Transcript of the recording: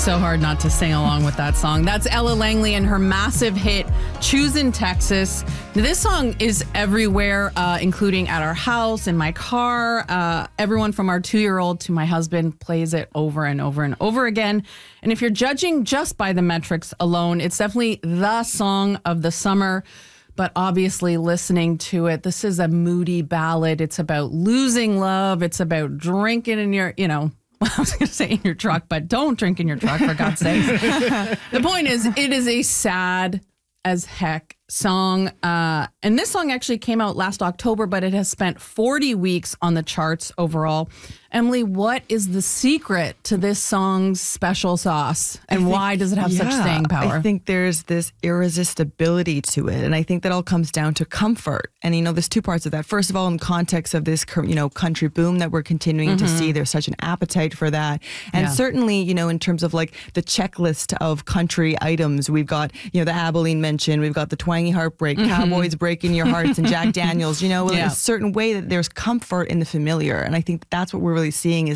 So hard not to sing along with that song. That's Ella Langley and her massive hit, Choosin' Texas. Now, this song is everywhere, including at our house, in my car. Everyone from our 2-year-old to my husband plays it over and over and over again. And if you're judging just by the metrics alone, it's definitely the song of the summer. But obviously listening to it, this is a moody ballad. It's about losing love. It's about drinking in your, I was going to say in your truck, but don't drink in your truck, for God's sake. The point is, it is a sad as heck song. And this song actually came out last October, but it has spent 40 weeks on the charts overall. Emily, what is the secret to this song's special sauce? And why does it have such staying power? I think there's this irresistibility to it. And I think that all comes down to comfort. And, there's two parts of that. First of all, in context of this, country boom that we're continuing to see, there's such an appetite for that. And certainly, in terms of like the checklist of country items, we've got, the Abilene mention, we've got the Twangy Heartbreak, Cowboys Breaking Your Hearts, and Jack Daniels, a certain way that there's comfort in the familiar. And I think that's what we're really seeing is